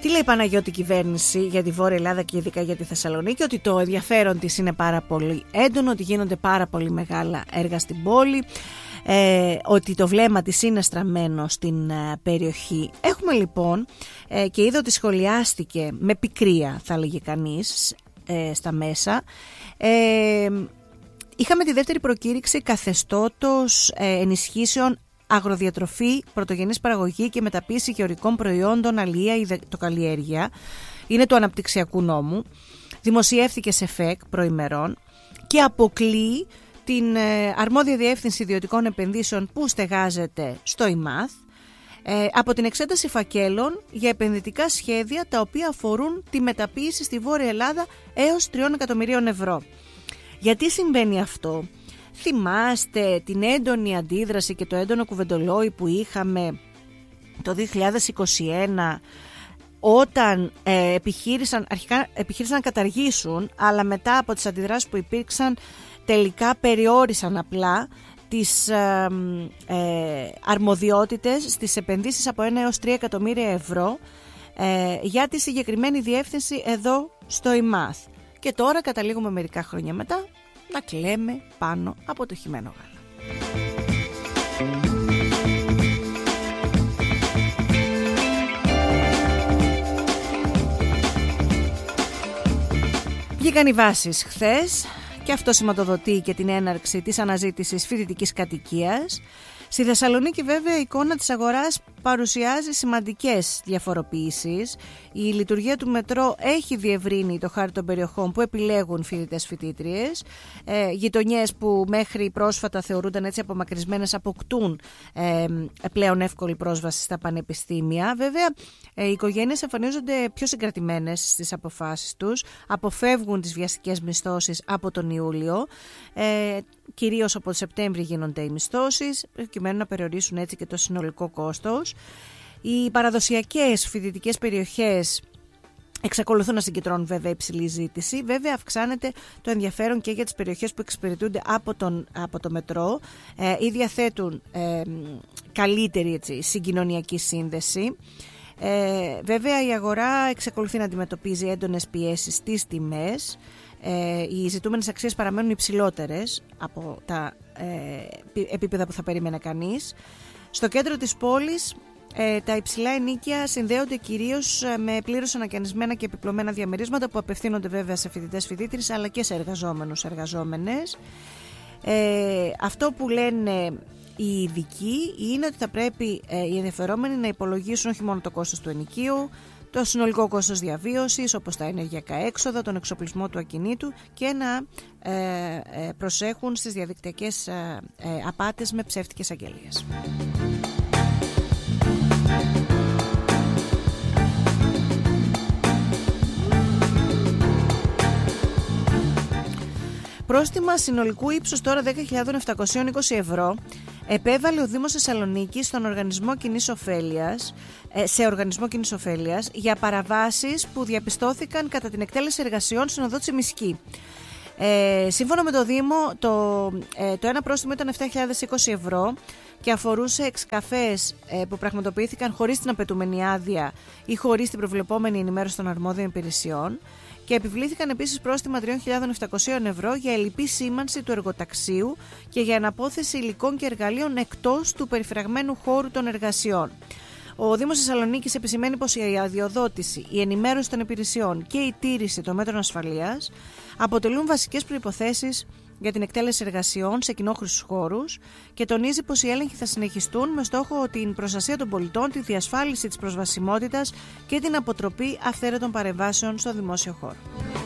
Τι λέει η Παναγιώτη κυβέρνηση για τη Βόρεια Ελλάδα και ειδικά για τη Θεσσαλονίκη? Ότι το ενδιαφέρον της είναι πάρα πολύ έντονο, ότι γίνονται πάρα πολύ μεγάλα έργα στην πόλη, ότι το βλέμμα της είναι στραμμένο στην περιοχή. Έχουμε λοιπόν, και είδα ότι σχολιάστηκε με πικρία, θα λέγει κανείς, στα μέσα, είχαμε τη δεύτερη προκήρυξη καθεστώτος ενισχύσεων αγροδιατροφή, πρωτογενής παραγωγή και μεταποίηση γεωργικών προϊόντων, αλεία, υδατοκαλλιέργεια. Είναι του αναπτυξιακού νόμου. Δημοσιεύθηκε σε ΦΕΚ προημερών και αποκλεί την αρμόδια διεύθυνση ιδιωτικών επενδύσεων που στεγάζεται στο ΙΜΑΘ από την εξέταση φακέλων για επενδυτικά σχέδια τα οποία αφορούν τη μεταποίηση στη Βόρεια Ελλάδα έως 3 εκατομμυρίων ευρώ. Γιατί συμβαίνει αυτό? Θυμάστε την έντονη αντίδραση και το έντονο κουβεντολόι που είχαμε το 2021 όταν αρχικά επιχείρησαν να καταργήσουν, αλλά μετά από τις αντιδράσεις που υπήρξαν τελικά περιόρισαν απλά τις αρμοδιότητες στις επενδύσεις από 1 έως 3 εκατομμύρια ευρώ για τη συγκεκριμένη διεύθυνση εδώ στο ΙΜΑΘ. Και τώρα καταλήγουμε μερικά χρόνια μετά να κλαίμε πάνω από το χυμένο γάλα. Βγήκαν οι βάσεις χθες και αυτό σηματοδοτεί και την έναρξη της αναζήτησης φοιτητικής κατοικίας. Στη Θεσσαλονίκη βέβαια η εικόνα της αγοράς παρουσιάζει σημαντικές διαφοροποιήσεις. Η λειτουργία του μετρό έχει διευρύνει το χάρτη των περιοχών που επιλέγουν φοιτητές-φοιτήτριες. Γειτονιές που μέχρι πρόσφατα θεωρούνταν έτσι απομακρυσμένες αποκτούν πλέον εύκολη πρόσβαση στα πανεπιστήμια. Βέβαια οι οικογένειες εμφανίζονται πιο συγκρατημένες στις αποφάσεις τους, αποφεύγουν τις βιαστικές μισθώσεις από τον Ιούλιο. Κυρίως από το Σεπτέμβρη γίνονται οι μισθώσεις, προκειμένου να περιορίσουν έτσι και το συνολικό κόστος. Οι παραδοσιακές φοιτητικές περιοχές εξακολουθούν να συγκεντρώνουν βέβαια υψηλή ζήτηση. Βέβαια αυξάνεται το ενδιαφέρον και για τις περιοχές που εξυπηρετούνται από το μετρό ή διαθέτουν καλύτερη έτσι, συγκοινωνιακή σύνδεση. Βέβαια η αγορά εξακολουθεί να αντιμετωπίζει έντονες πιέσεις στις τιμές. Οι ζητούμενες αξίες παραμένουν υψηλότερες από τα επίπεδα που θα περίμενε κανείς. Στο κέντρο της πόλης τα υψηλά ενοίκια συνδέονται κυρίως με πλήρως ανακαινισμένα και επιπλωμένα διαμερίσματα που απευθύνονται βέβαια σε φοιτητές-φοιτήτρες αλλά και σε εργαζόμενους-εργαζόμενες. Αυτό που λένε οι ειδικοί είναι ότι θα πρέπει οι ενδιαφερόμενοι να υπολογίσουν όχι μόνο το κόστος του ενοικίου, το συνολικό κόστος διαβίωσης, όπως τα ενεργειακά έξοδα, τον εξοπλισμό του ακινήτου και να προσέχουν στις διαδικτυακές απάτες με ψεύτικες αγγελίες. Πρόστιμα συνολικού ύψους τώρα 10.720 ευρώ επέβαλε ο Δήμος Θεσσαλονίκης σε οργανισμό κοινής ωφέλειας για παραβάσεις που διαπιστώθηκαν κατά την εκτέλεση εργασιών στην οδό Τσιμισκή. Σύμφωνα με το Δήμο, το ένα πρόστιμο ήταν 7.020 ευρώ και αφορούσε εξκαφές που πραγματοποιήθηκαν χωρίς την απαιτούμενη άδεια ή χωρίς την προβλεπόμενη ενημέρωση των αρμόδιων υπηρεσιών. Και επιβλήθηκαν επίσης πρόστιμα 3.700 ευρώ για ελλειπή σήμανση του εργοταξίου και για αναπόθεση υλικών και εργαλείων εκτός του περιφραγμένου χώρου των εργασιών. Ο Δήμος Θεσσαλονίκης επισημαίνει πως η αδειοδότηση, η ενημέρωση των υπηρεσιών και η τήρηση των μέτρων ασφαλείας αποτελούν βασικές προϋποθέσεις για την εκτέλεση εργασιών σε κοινόχρηστους χώρους και τονίζει πως οι έλεγχοι θα συνεχιστούν με στόχο την προστασία των πολιτών, τη διασφάλιση της προσβασιμότητας και την αποτροπή αυθαίρετων παρεμβάσεων στο δημόσιο χώρο.